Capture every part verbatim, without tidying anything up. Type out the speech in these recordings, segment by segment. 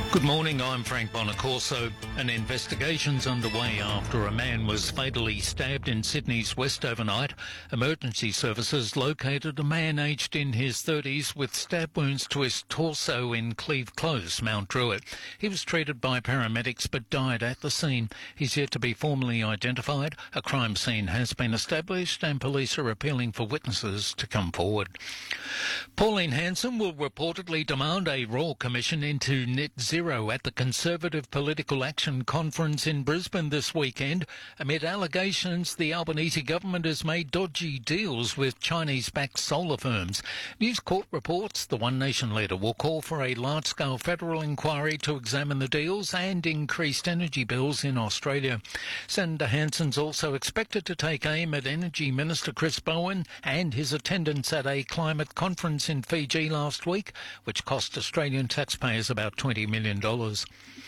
Good morning, I'm Frank Bonacorso. An investigation's underway after a man was fatally stabbed in Sydney's West overnight. Emergency services located a man aged in his thirties with stab wounds to his torso in Cleve Close, Mount Druitt. He was treated by paramedics but died at the scene. He's yet to be formally identified. A crime scene has been established and police are appealing for witnesses to come forward. Pauline Hanson will reportedly demand a royal commission into net zero at the Conservative Political Action Conference in Brisbane this weekend, amid allegations the Albanese government has made dodgy deals with Chinese-backed solar firms. News Corp reports the One Nation leader will call for a large-scale federal inquiry to examine the deals and increased energy bills in Australia. Senator Hanson's also expected to take aim at Energy Minister Chris Bowen and his attendance at a climate conference in Fiji last week, which cost Australian taxpayers about twenty million dollars.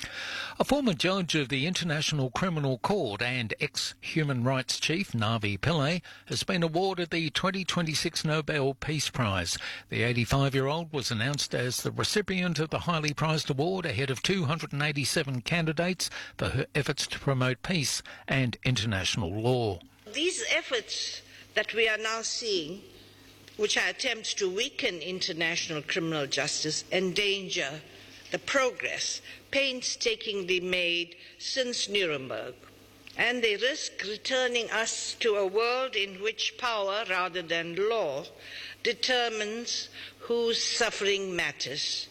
A former judge of the International Criminal Court and ex-human rights chief Navi Pillay has been awarded the twenty twenty-six Nobel Peace Prize. The eighty-five-year-old was announced as the recipient of the highly prized award ahead of two hundred eighty-seven candidates for her efforts to promote peace and international law. These efforts that we are now seeing, which are attempts to weaken international criminal justice, endanger the progress painstakingly made since Nuremberg, and they risk returning us to a world in which power, rather than law, determines whose suffering matters.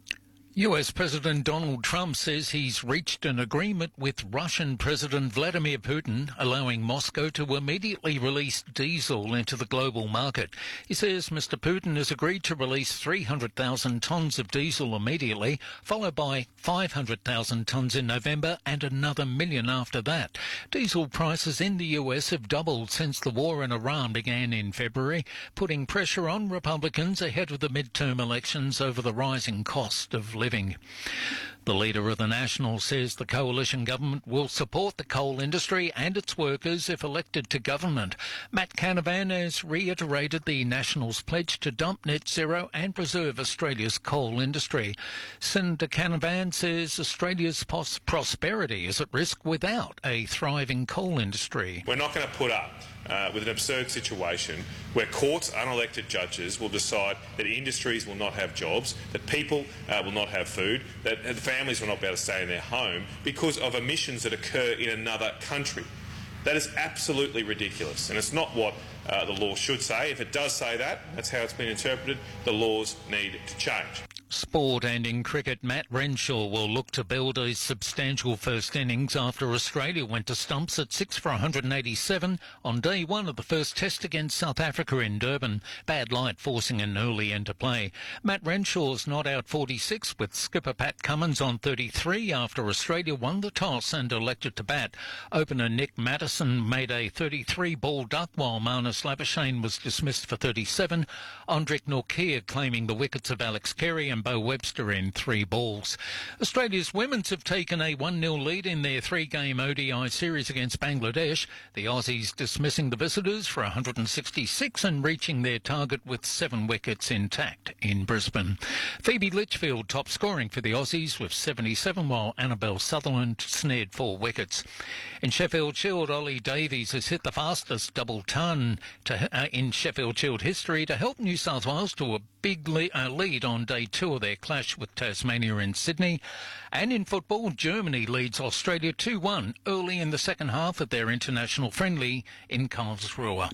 U S President Donald Trump says he's reached an agreement with Russian President Vladimir Putin, allowing Moscow to immediately release diesel into the global market. He says Mister Putin has agreed to release three hundred thousand tonnes of diesel immediately, followed by five hundred thousand tonnes in November and another million after that. Diesel prices in the U S have doubled since the war in Iran began in February, putting pressure on Republicans ahead of the midterm elections over the rising cost of living. Living. The leader of the Nationals says the coalition government will support the coal industry and its workers if elected to government. Matt Canavan has reiterated the Nationals' pledge to dump net zero and preserve Australia's coal industry. Senator Canavan says Australia's pos- prosperity is at risk without a thriving coal industry. We're not going to put up Uh, with an absurd situation where courts, unelected judges will decide that industries will not have jobs, that people uh, will not have food, that uh, families will not be able to stay in their home because of emissions that occur in another country. That is absolutely ridiculous, and it's not what uh, the law should say. If it does say that, that's how it's been interpreted, the laws need to change. Sport, and in cricket, Matt Renshaw will look to build a substantial first innings after Australia went to stumps at six for one hundred eighty-seven on day one of the first test against South Africa in Durban. Bad light forcing an early end to play. Matt Renshaw's not out forty-six with skipper Pat Cummins on thirty-three after Australia won the toss and elected to bat. Opener Nick Maddison made a thirty-three ball duck while Marnus Labuschagne was dismissed for thirty-seven. Andrik Nortje claiming the wickets of Alex Carey and Bo Webster in three balls. Australia's women's have taken a one nil lead in their three-game O D I series against Bangladesh. The Aussies dismissing the visitors for one hundred sixty-six and reaching their target with seven wickets intact in Brisbane. Phoebe Litchfield top scoring for the Aussies with seventy-seven, while Annabelle Sutherland snared four wickets. In Sheffield Shield, Ollie Davies has hit the fastest double ton to, uh, in Sheffield Shield history to help New South Wales to a big le- uh, lead on day two of their clash with Tasmania in Sydney. And in football, Germany leads Australia two one early in the second half of their international friendly in Karlsruhe.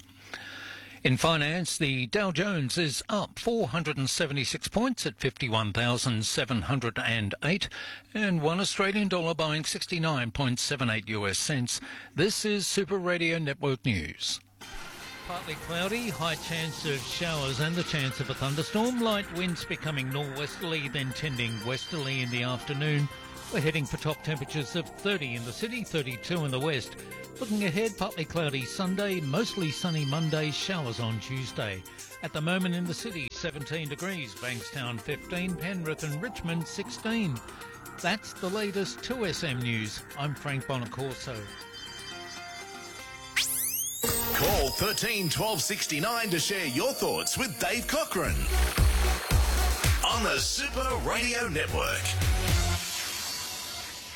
In finance, the Dow Jones is up four hundred seventy-six points at fifty-one thousand seven hundred eight, and one Australian dollar buying sixty-nine point seven eight U S cents. This is Super Radio Network News. Partly cloudy, high chance of showers and the chance of a thunderstorm. Light winds becoming northwesterly, then tending westerly in the afternoon. We're heading for top temperatures of thirty in the city, thirty-two in the west. Looking ahead, partly cloudy Sunday, mostly sunny Monday, showers on Tuesday. At the moment in the city, seventeen degrees, Bankstown fifteen, Penrith and Richmond sixteen. That's the latest two S M News. I'm Frank Bonacorso. Call thirteen twelve sixty-nine to share your thoughts with Dave Cochran on the Super Radio Network.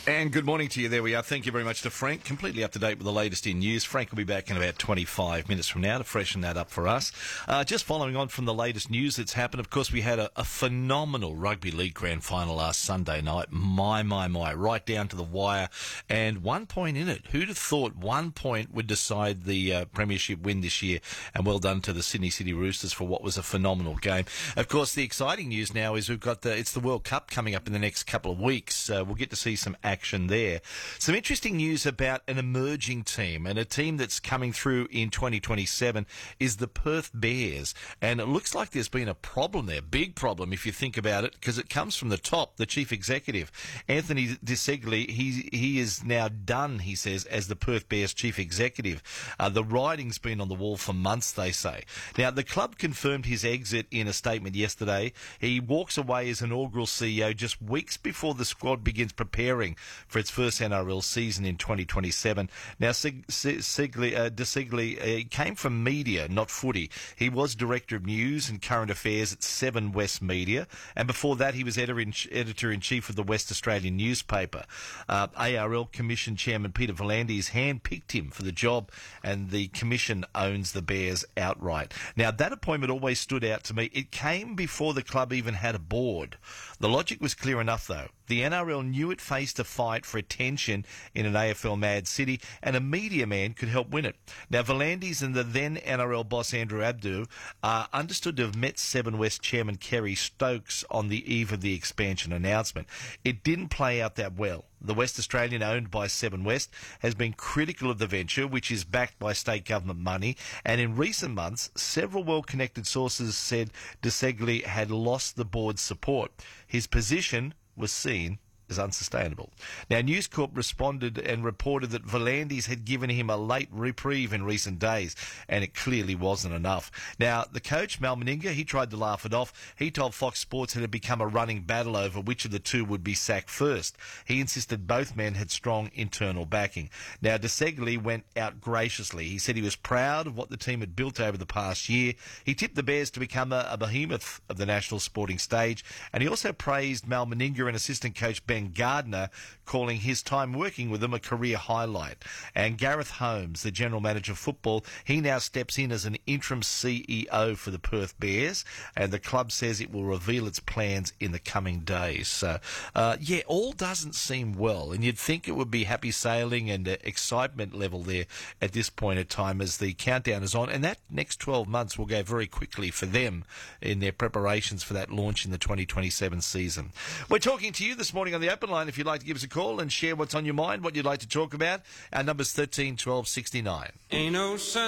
And good morning to you. There we are. Thank you very much to Frank. Completely up to date with the latest in news. Frank will be back in about twenty-five minutes from now to freshen that up for us. Uh, just following on from the latest news that's happened, of course, we had a, a phenomenal Rugby League Grand Final last Sunday night. My, my, my. Right down to the wire. And one point in it. Who'd have thought one point would decide the uh, premiership win this year? And well done to the Sydney City Roosters for what was a phenomenal game. Of course, the exciting news now is we've got the, it's the World Cup coming up in the next couple of weeks. Uh, we'll get to see some action action there. Some interesting news about an emerging team, and a team that's coming through in twenty twenty-seven is the Perth Bears. And it looks like there's been a problem there, big problem if you think about it, because it comes from the top, the chief executive. Anthony DeSegli, he, he is now done, he says, as the Perth Bears chief executive. Uh, the writing's been on the wall for months, they say. Now, the club confirmed his exit in a statement yesterday. He walks away as inaugural C E O just weeks before the squad begins preparing for its first N R L season in twenty twenty-seven. Now, Sig- Sigli, uh, DeSegli uh, came from media, not footy. He was Director of News and Current Affairs at Seven West Media, and before that he was Editor-in-Chief of the West Australian newspaper. Uh, A R L Commission Chairman Peter V'landys handpicked him for the job, and the Commission owns the Bears outright. Now, that appointment always stood out to me. It came before the club even had a board. The logic was clear enough, though. The N R L knew it faced a fight for attention in an A F L-mad city, and a media man could help win it. Now, V'landys and the then N R L boss Andrew Abdo are understood to have met Seven West chairman Kerry Stokes on the eve of the expansion announcement. It didn't play out that well. The West Australian, owned by Seven West, has been critical of the venture, which is backed by state government money, and in recent months, several well-connected sources said DeSegli had lost the board's support. His position was seen as unsustainable. Now, News Corp responded and reported that V'landys had given him a late reprieve in recent days, and it clearly wasn't enough. Now, the coach, Mal Meninga, he tried to laugh it off. He told Fox Sports it had become a running battle over which of the two would be sacked first. He insisted both men had strong internal backing. Now, DeSegli went out graciously. He said he was proud of what the team had built over the past year. He tipped the Bears to become a, a behemoth of the national sporting stage, and he also praised Mal Meninga and assistant coach Ben Gardner, calling his time working with them a career highlight. And Gareth Holmes, the general manager of football, he now steps in as an interim C E O for the Perth Bears, and the club says it will reveal its plans in the coming days. So, uh, yeah, all doesn't seem well, and you'd think it would be happy sailing and uh, excitement level there at this point in time as the countdown is on, and that next twelve months will go very quickly for them in their preparations for that launch in the twenty twenty-seven season. We're talking to you this morning on the open line. If you'd like to give us a call and share what's on your mind, what you'd like to talk about, our number's thirteen twelve sixty-nine. Ain't no sun